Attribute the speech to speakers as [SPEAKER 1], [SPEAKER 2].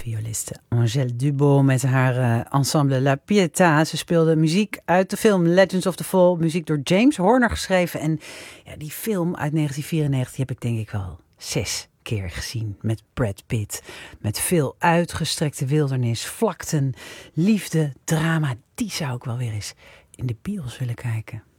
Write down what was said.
[SPEAKER 1] violiste Angèle Dubos met haar ensemble La Pietà. Ze speelde muziek uit de film Legends of the Fall, muziek door James Horner geschreven. En ja, die film uit 1994 heb ik denk ik wel 6 keer gezien met Brad Pitt. Met veel uitgestrekte wildernis, vlakten, liefde, drama. Die zou ik wel weer eens in de bios willen kijken.